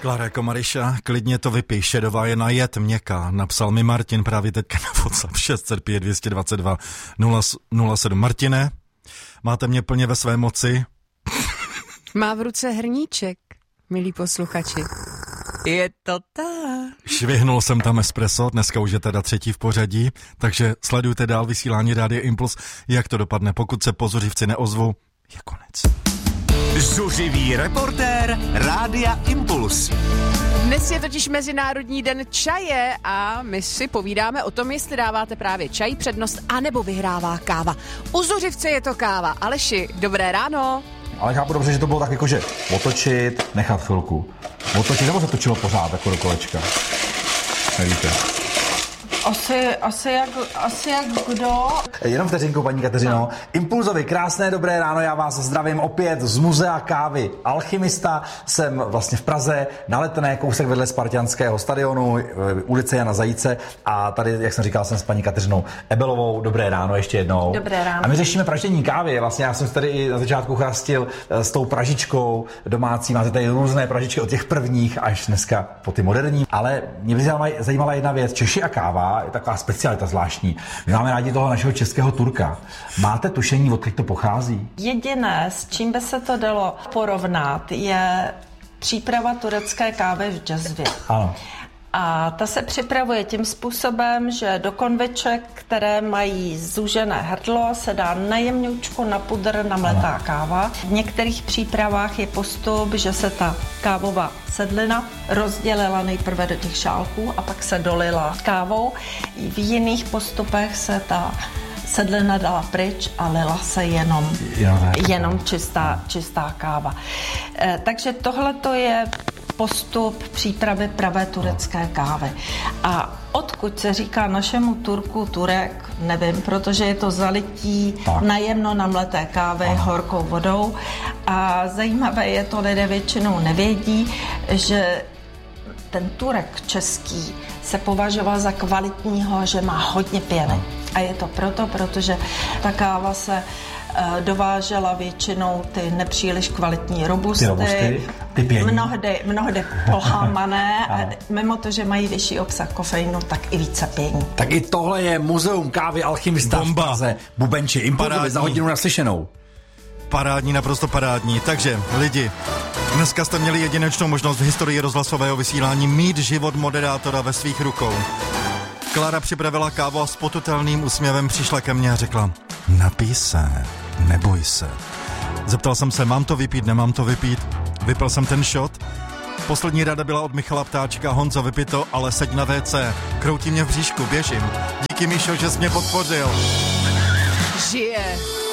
Klára jako Maryša, klidně to vypij, šedová je na jed, měkká. Napsal mi Martin právě teďka na WhatsApp 605 222 007. Martine, máte mě plně ve své moci. Má v ruce hrníček, milí posluchači. Je to tak. Švihnul jsem tam espresso, dneska už je teda 3. v pořadí, takže sledujte dál vysílání Rádia Impuls. Jak to dopadne, pokud se pozuřivci neozvou, je konec. Zuřivý reportér Rádia Impuls. Dnes je totiž Mezinárodní den čaje a my si povídáme o tom, jestli dáváte právě čaj přednost, anebo vyhrává káva. U zuřivce je to káva. Aleši, dobré ráno. Ale chápu dobře, že to bylo tak jako, že otočit, nechat chvilku. Otočit, nebo se točilo pořád jako do kolečka? Nevíte. Asi jak kdo. Jenom vteřinku, paní Kateřino. Impulzovi, krásné dobré ráno, já vás zdravím opět z muzea kávy Alchymista. Jsem vlastně v Praze, na Letné, kousek vedle Spartanského stadionu, ulice Jana Zajíce a tady, jak jsem říkal, jsem s paní Kateřinou Ebelovou. Dobré ráno ještě jednou. Dobré ráno. A my řešíme pražení kávy. Vlastně já jsem tady i na začátku chrastil s tou pražičkou domácí. Máte tady různé pražičky od těch prvních až dneska po ty moderní. Ale mě by zajímala jedna věc. Češi a káva je taková specialita zvláštní. My máme rádi toho našeho českého Turka. Máte tušení, odkud to pochází? Jediné, s čím by se to dalo porovnat, je příprava turecké kávy v džezvě. Ano. A ta se připravuje tím způsobem, že do konviček, které mají zúžené hrdlo, se dá najemňoučko na pudr namletá káva. V některých přípravách je postup, že se ta kávová sedlina rozdělila nejprve do těch šálků a pak se dolila kávou. V jiných postupech se ta sedlina dala pryč a lila se jenom čistá káva. Takže tohle to je postup přípravy pravé turecké kávy. A odkud se říká našemu Turku Turek, nevím, protože je to zalití najemno namleté kávy horkou vodou. A zajímavé je to, lidé většinou nevědí, že ten Turek český se považoval za kvalitního, že má hodně pěny. A je to protože ta káva se dovážela většinou ty nepříliš kvalitní robusty, mnohdy polámané a mimo to, že mají vyšší obsah kofeinu, tak i více pění. Tak i tohle je muzeum kávy Alchymista v Praze. Bubenči, Impulzovi za hodinu naslyšenou. Parádní, naprosto parádní. Takže lidi, dneska jste měli jedinečnou možnost v historii rozhlasového vysílání mít život moderátora ve svých rukou. Klára připravila kávu a s potutelným úsměvem přišla ke mně a řekla: napij se, neboj se. Zeptal jsem se, mám to vypít, nemám to vypít. Vypil jsem ten shot. Poslední rada byla od Michala Ptáčka: Honzo, vypij to, ale seď na WC. Kroutí mě v bříšku, běžím. Díky, Míšo, že jsi mě podpořil. Žije.